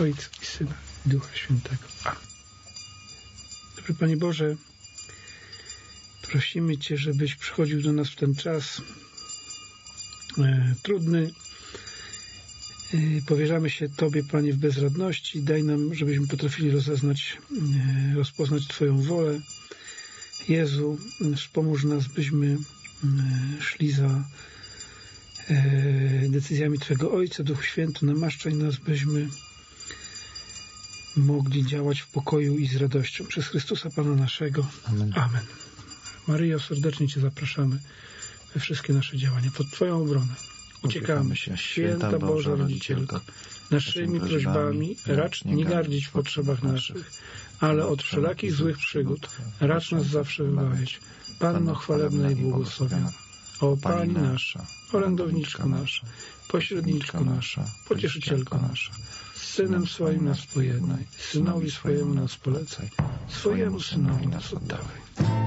Ojca i Syna i Ducha Świętego. Amen. Dobry Panie Boże, prosimy Cię, żebyś przychodził do nas w ten czas trudny. Powierzamy się Tobie, Panie, w bezradności. Daj nam, żebyśmy potrafili rozpoznać Twoją wolę. Jezu, wspomóż nas, byśmy szli za decyzjami Twojego Ojca. Duchu Święty, namaszczaj nas, byśmy mogli działać w pokoju i z radością. Przez Chrystusa Pana naszego. Amen. Amen. Maryjo, serdecznie Cię zapraszamy we wszystkie nasze działania. Pod Twoją obronę uciekamy się. Święta Boża Rodzicielko, naszymi prośbami racz nie gardzić w potrzebach naszych, ale od wszelakich złych przygód racz nas zawsze wybawiać. Panno chwalebna i błogosławiona, o Pani nasza, orędowniczko nasza, pośredniczko nasza, pocieszycielko nasza, z Synem swoim nas pojednaj, Synowi swojemu nas polecaj, swojemu Synowi nas oddawaj.